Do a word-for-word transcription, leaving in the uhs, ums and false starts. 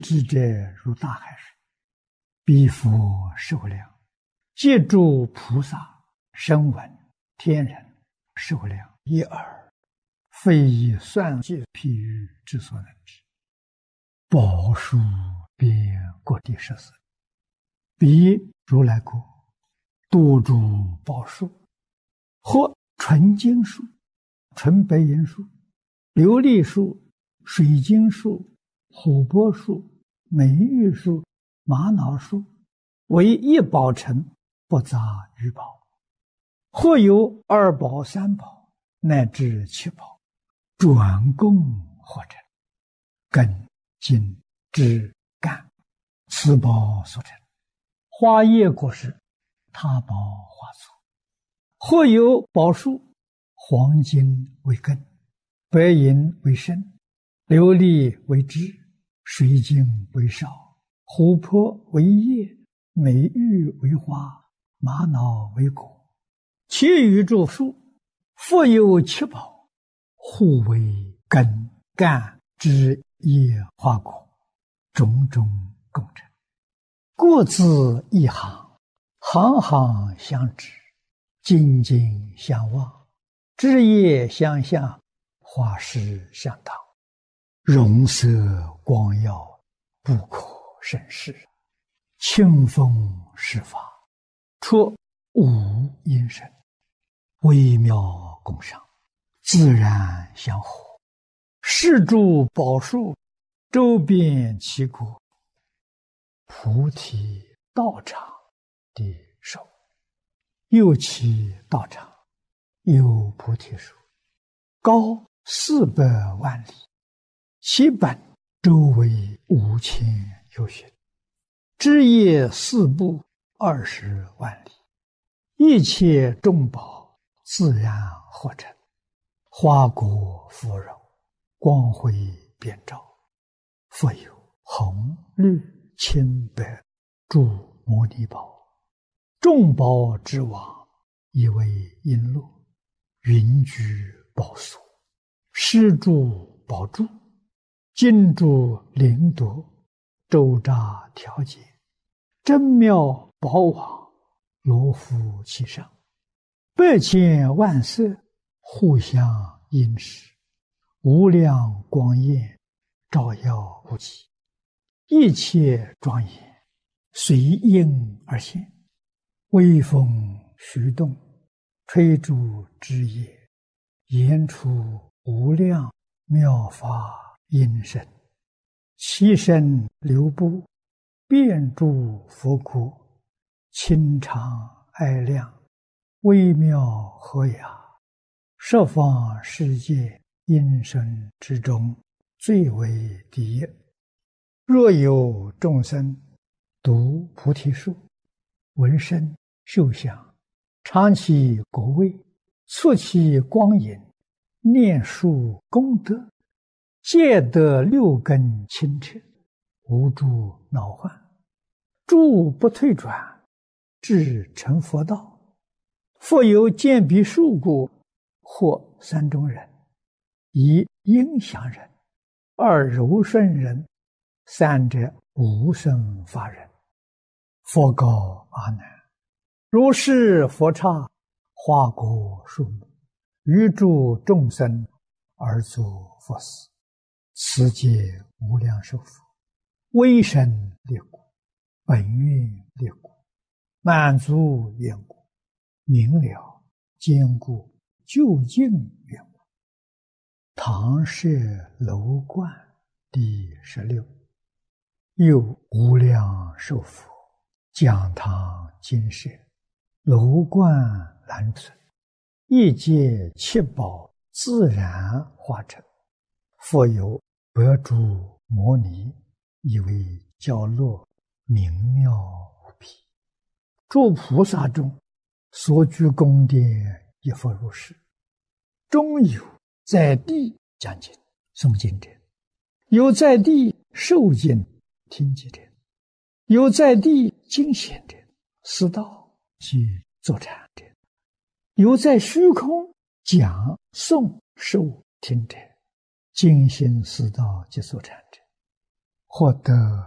智者如大海水，彼佛受量，借诸菩萨声闻天人受量一耳，非以算计譬喻之所能知。宝树遍各地十四，彼如来国多诸宝树，或纯金树、纯白银树、琉璃树、水晶树、琥珀树、美玉树、玛瑙树，为一宝城，不杂于宝。或有二宝、三宝，乃至七宝，转供或成，根、茎、枝、干，此宝所成。花叶果实，他宝花簇。或有宝树，黄金为根，白银为身，琉璃为枝，水晶为少，琥珀为叶，美玉为花，玛瑙为果。其余诸树，复有七宝，互为根、干、枝、叶、花、果，种种共成。各自一行，行行相知，茎茎相望，枝叶相向，花实相当，容色光耀，不可胜视。清风施法，出无因声，微妙共赏，自然相合。是诸宝树，周遍其国，菩提道场的手，右其道场有菩提树，高四百万里，其本周围五千由旬，枝叶四部二十万里，一切众宝自然合成，花果芙蓉，光辉遍照，复有红、绿、青、白诸摩尼宝，众宝之王，以为璎珞，云居宝所，施诸宝柱，金珠灵夺，周匝调节，真妙宝网，罗浮其上，百千万色，互相映饰，无量光焰，照耀无极，一切庄严，随应而现，微风徐动，吹诸枝叶，言出无量妙法音声，其身流布，遍诸佛国，清常爱亮，微妙和雅，十方世界音声之中，最为第一。若有众生读菩提树，闻声嗅香，尝其果味，触其光影，念树功德，皆得六根清澈，无诸恼患，诸不退转，至成佛道。复有见彼树故，或三种人：一应祥人，二柔顺人，三者无生法人。佛告阿难：如是佛刹，花果树木，于诸众生而作佛事，此皆无量寿佛，威神力故，本愿力故，满足愿故，明了坚固究竟愿故。唐舍楼观第十六。又无量寿佛，讲堂金舍，楼观栏存，一界七宝自然化成，复有百诸摩尼，以为教落，明妙无比。诸菩萨中，所居宫殿亦复如是。中有在地讲经诵经者，有在地受经听经者，有在地经显者，思道及坐禅者，有在虚空讲诵受听者，精心思道及坐禅者， 获得